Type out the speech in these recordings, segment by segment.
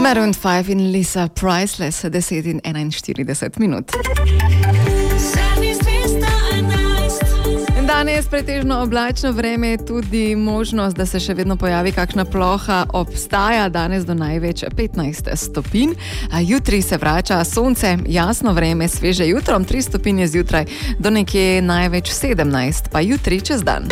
Maroon 5 in Lisa Priceless, 10:41. Danes pretežno oblačno vreme, tudi možnost, da se še vedno pojavi kakšna ploha, obstaja. Danes do največ 15 stopinj. Jutri se vrača sonce, jasno vreme, sveže jutro, 3 stopinje zjutraj, do nekje največ 17, pa jutri čez dan.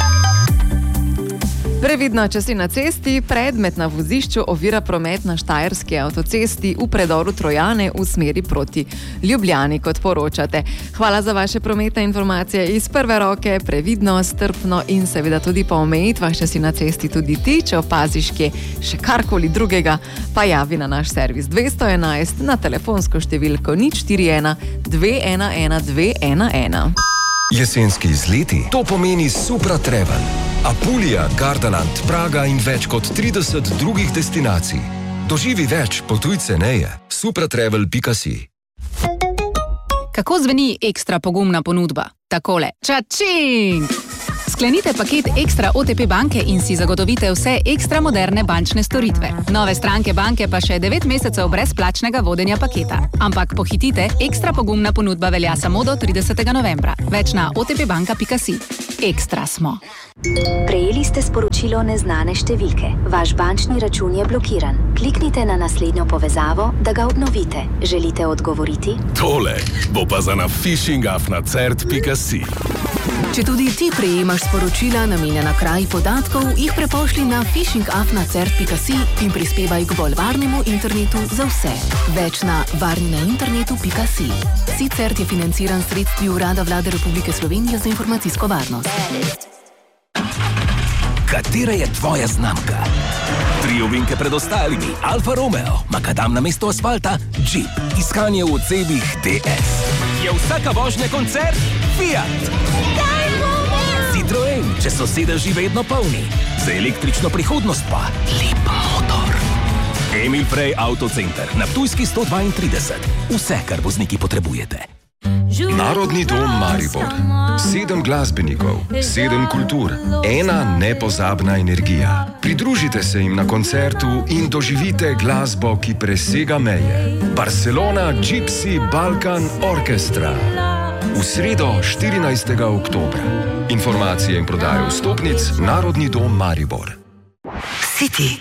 Previdno, če si na cesti, predmet na vozišču ovira promet na štajerski avtocesti v predoru Trojane v smeri proti Ljubljani, kot poročate. Hvala za vaše prometne informacije iz prve roke, previdno, strpno in seveda tudi po omejitvah, če si na cesti tudi ti, če opaziš kje še karkoli drugega, pa javi na naš servis 211 na telefonsko številko 041 211 211. Jesenski izleti, to pomeni Supra Travel. Apulija, Gardaland, Praga in več kot 30 drugih destinacij. Doživi več, potuj ceneje. supratravel.si. Kako zveni ekstra pogumna ponudba? Takole. Čačing! Sklenite paket Ekstra OTP banke in si zagotovite vse ekstra moderne bančne storitve. Nove stranke banke pa še 9 mesecev brezplačnega vodenja paketa. Ampak pohitite, ekstra pogumna ponudba velja samo do 30. novembra. Več na otpbanka.si. Ekstra smo. Prejeli ste sporočilo neznane številke. Vaš bančni račun je blokiran. Kliknite na naslednjo povezavo, da ga obnovite. Želite odgovoriti? Tole bo pa za na phishingafnacert.si. Če tudi ti prejemaš sporočila namenjena kraji podatkov, jih prepošli na phishingafnacert.si in prispevaj k bolj varnemu internetu za vse. Več na varninainternetu.si. Cert je financiran s sredstvi Urada Vlade Republike Slovenije za informacijsko varnost. Katera je tvoja znamka? 3 ovinke pred ostalimi. Alfa Romeo, makadam na mesto asfalta, Jeep, iskanje v odsebih DS. Je vsaka vožnja koncert? Fiat. Citroen, če so sedeži vedno polni. Za električno prihodnost pa lep motor. Emil Frey Autocenter na Ptujski 132. Vse, kar vozniki potrebujete. Narodni dom Maribor. 7 glasbenikov, 7 kultur, 1 nepozabna energija. Pridružite se jim na koncertu in doživite glasbo, ki presega meje. Barcelona Gypsy Balkan Orchestra. V sredo 14. oktobra. Informacije in prodajo vstopnic Narodni dom Maribor. City.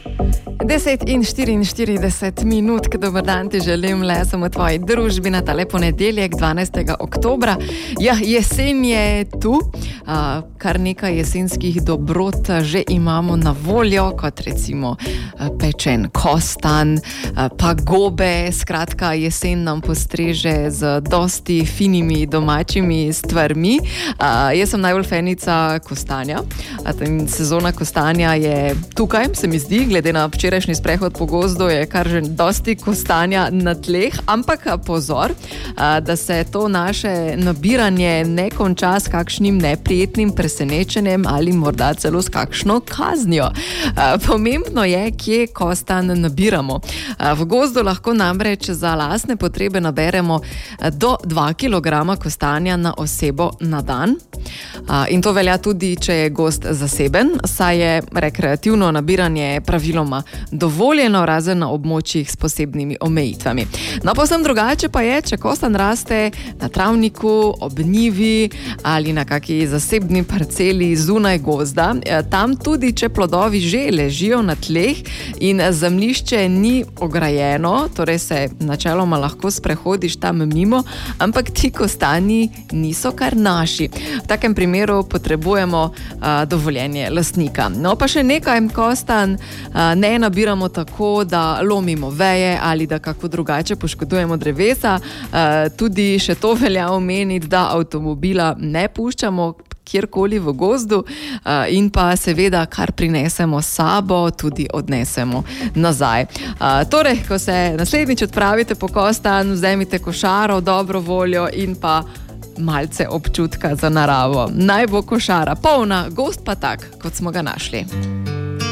10:44, dober dan ti želim, le sem v tvoji družbi na tale ponedeljek, 12. oktobra. Ja, jesen je tu, kar nekaj jesenskih dobrot že imamo na voljo, kot recimo pečen kostan, pa gobe, skratka jesen nam postreže z dosti finimi domačimi stvarmi. Jaz sem najbolj fenica kostanja, sezona kostanja je tukaj, se mi zdi, glede na včerajšnji sprehod po gozdu je kar že dosti kostanja na tleh, ampak pozor, da se to naše nabiranje ne konča s kakšnim neprijetnim presenečenjem ali morda celo s kakšno kaznijo. Pomembno je, kje kostan nabiramo. V gozdu lahko namreč za lastne potrebe naberemo do 2 kg kostanja na osebo na dan. In to velja tudi, če je gozd zaseben, saj je rekreativno nabiranje praviloma dovoljeno, razen na območjih s posebnimi omejitvami. No, povsem drugače pa je, če kostan raste na travniku, ob njivi ali na kaki zasebni parceli zunaj gozda. Tam tudi, če plodovi že ležijo na tleh in zemljišče ni ograjeno, torej se načeloma lahko sprehodiš tam mimo, ampak ti kostanji niso kar naši. V takem primeru potrebujemo dovoljenje lastnika. No, pa še nekaj, kostan ne nabiramo tako, da lomimo veje ali da kako drugače poškodujemo drevesa. Tudi še to velja omeniti, da avtomobila ne puščamo kjerkoli v gozdu in pa seveda, kar prinesemo s sabo, tudi odnesemo nazaj. Torej, ko se naslednjič odpravite po kostan, vzemite košaro, dobro voljo in pa malce občutka za naravo. Naj bo košara polna, gozd pa tak, kot smo ga našli.